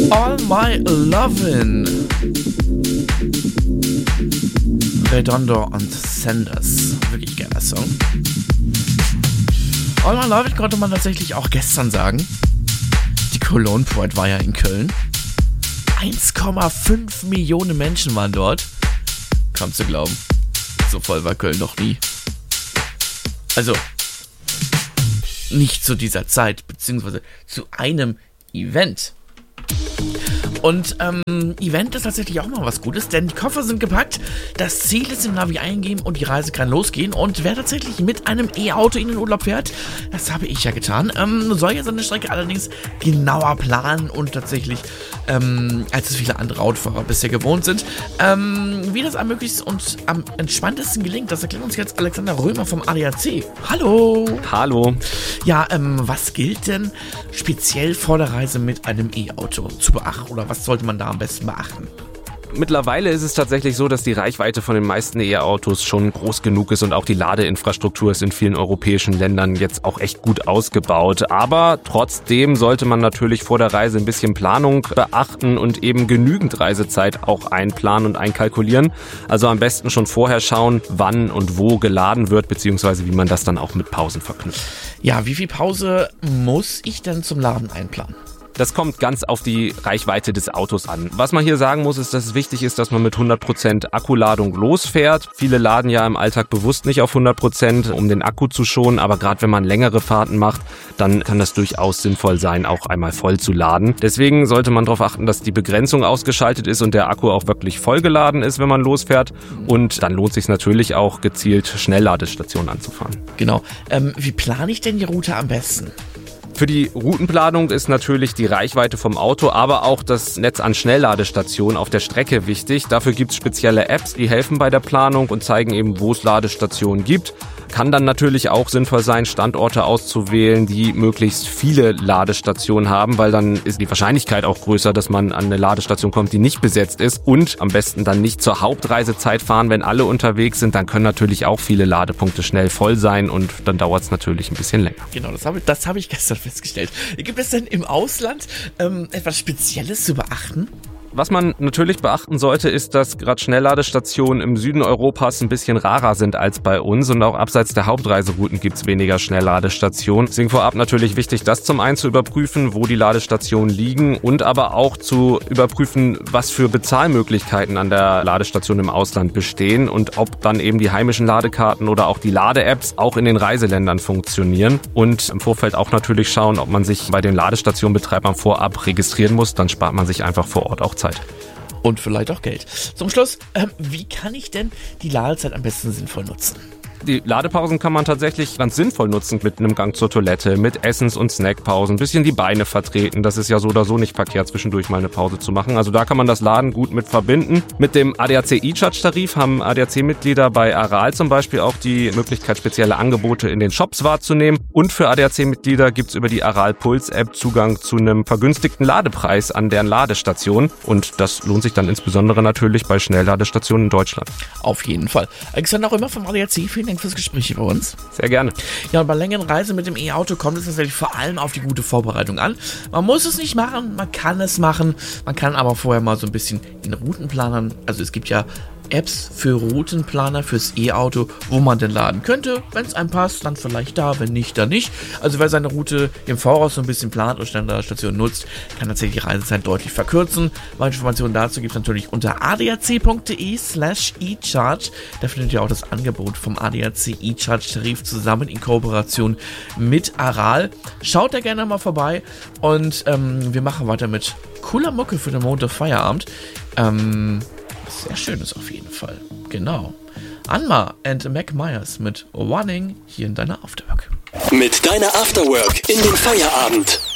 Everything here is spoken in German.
All My Lovin'. Redondo und Sanders. Wirklich geiler Song. All My Lovin' konnte man tatsächlich auch gestern sagen. Die Cologne Pride war ja in Köln. 1,5 Millionen Menschen waren dort. Kaum zu glauben. So voll war Köln noch nie. Also, nicht zu dieser Zeit, beziehungsweise zu einem Event. Und Event ist tatsächlich auch mal was Gutes, denn die Koffer sind gepackt, das Ziel ist im Navi eingeben und die Reise kann losgehen. Und wer tatsächlich mit einem E-Auto in den Urlaub fährt, das habe ich ja getan, soll ja seine Strecke allerdings genauer planen und tatsächlich, als es viele andere Autofahrer bisher gewohnt sind. Wie das am möglichst und am entspanntesten gelingt, das erklärt uns jetzt Alexander Römer vom ADAC. Hallo! Hallo! Ja, was gilt denn speziell vor der Reise mit einem E-Auto zu beachten oder was sollte man da am besten beachten? Mittlerweile ist es tatsächlich so, dass die Reichweite von den meisten E-Autos schon groß genug ist und auch die Ladeinfrastruktur ist in vielen europäischen Ländern jetzt auch echt gut ausgebaut. Aber trotzdem sollte man natürlich vor der Reise ein bisschen Planung beachten und eben genügend Reisezeit auch einplanen und einkalkulieren. Also am besten schon vorher schauen, wann und wo geladen wird, beziehungsweise wie man das dann auch mit Pausen verknüpft. Ja, wie viel Pause muss ich denn zum Laden einplanen? Das kommt ganz auf die Reichweite des Autos an. Was man hier sagen muss, ist, dass es wichtig ist, dass man mit 100% Akkuladung losfährt. Viele laden ja im Alltag bewusst nicht auf 100%, um den Akku zu schonen. Aber gerade wenn man längere Fahrten macht, dann kann das durchaus sinnvoll sein, auch einmal voll zu laden. Deswegen sollte man darauf achten, dass die Begrenzung ausgeschaltet ist und der Akku auch wirklich vollgeladen ist, wenn man losfährt. Und dann lohnt es sich natürlich auch gezielt Schnellladestationen anzufahren. Genau. Wie plane ich denn die Route am besten? Für die Routenplanung ist natürlich die Reichweite vom Auto, aber auch das Netz an Schnellladestationen auf der Strecke wichtig. Dafür gibt es spezielle Apps, die helfen bei der Planung und zeigen eben, wo es Ladestationen gibt. Kann dann natürlich auch sinnvoll sein, Standorte auszuwählen, die möglichst viele Ladestationen haben, weil dann ist die Wahrscheinlichkeit auch größer, dass man an eine Ladestation kommt, die nicht besetzt ist. Und am besten dann nicht zur Hauptreisezeit fahren, wenn alle unterwegs sind. Dann können natürlich auch viele Ladepunkte schnell voll sein und dann dauert es natürlich ein bisschen länger. Genau, das habe ich gestern festgestellt. Gibt es denn im Ausland etwas Spezielles zu beachten? Was man natürlich beachten sollte, ist, dass gerade Schnellladestationen im Süden Europas ein bisschen rarer sind als bei uns und auch abseits der Hauptreiserouten gibt es weniger Schnellladestationen. Deswegen vorab natürlich wichtig, das zum einen zu überprüfen, wo die Ladestationen liegen und aber auch zu überprüfen, was für Bezahlmöglichkeiten an der Ladestation im Ausland bestehen und ob dann eben die heimischen Ladekarten oder auch die Lade-Apps auch in den Reiseländern funktionieren und im Vorfeld auch natürlich schauen, ob man sich bei den Ladestationenbetreibern vorab registrieren muss, dann spart man sich einfach vor Ort auch Zeit. Und vielleicht auch Geld. Zum Schluss, wie kann ich denn die Ladezeit am besten sinnvoll nutzen? Die Ladepausen kann man tatsächlich ganz sinnvoll nutzen mit einem Gang zur Toilette, mit Essens- und Snackpausen, ein bisschen die Beine vertreten. Das ist ja so oder so nicht verkehrt, zwischendurch mal eine Pause zu machen. Also da kann man das Laden gut mit verbinden. Mit dem ADAC E-Charge-Tarif haben ADAC-Mitglieder bei Aral zum Beispiel auch die Möglichkeit, spezielle Angebote in den Shops wahrzunehmen. Und für ADAC-Mitglieder gibt es über die Aral Puls-App Zugang zu einem vergünstigten Ladepreis an deren Ladestation. Und das lohnt sich dann insbesondere natürlich bei Schnellladestationen in Deutschland. Auf jeden Fall. Alexander Römer vom ADAC, vielen Dank fürs Gespräch hier bei uns. Sehr gerne. Ja, und bei längeren Reisen mit dem E-Auto kommt es natürlich vor allem auf die gute Vorbereitung an. Man muss es nicht machen, man kann es machen. Man kann aber vorher mal so ein bisschen in Routenplanern, also es gibt ja Apps für Routenplaner fürs E-Auto, wo man denn laden könnte. Wenn es einem passt, dann vielleicht da, wenn nicht, dann nicht. Also wer seine Route im Voraus so ein bisschen plant und Standardstation nutzt, kann tatsächlich die Reisezeit deutlich verkürzen. Weitere Informationen dazu gibt es natürlich unter adac.de/echarge. Da findet ihr auch das Angebot vom ADAC E-Charge-Tarif zusammen in Kooperation mit Aral. Schaut da gerne mal vorbei und wir machen weiter mit cooler Mucke für den Montag Feierabend. Sehr schön ist auf jeden Fall. Genau. Anma and Mac Myers mit Warning hier in deiner Afterwork. Mit deiner Afterwork in den Feierabend.